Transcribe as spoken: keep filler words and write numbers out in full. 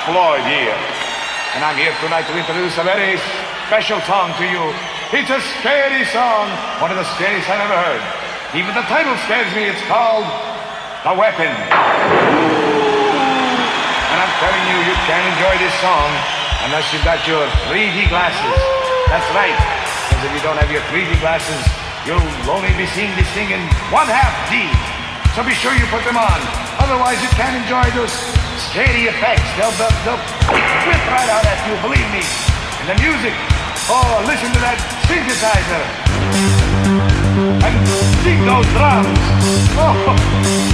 Floyd here. And I'm here tonight to introduce a very special song to you. It's a scary song, one of the scariest I've ever heard. Even the title scares me. It's called The Weapon. And I'm telling you, you can't enjoy this song unless you've got your three D glasses. That's right, because if you don't have your three D glasses, you'll only be seeing this thing in one half D. So be sure you put them on. Otherwise, you can't enjoy those scary effects. They'll, they'll, they'll whip right out at you, believe me. And the music, oh, listen to that synthesizer. And sing those drums. Oh.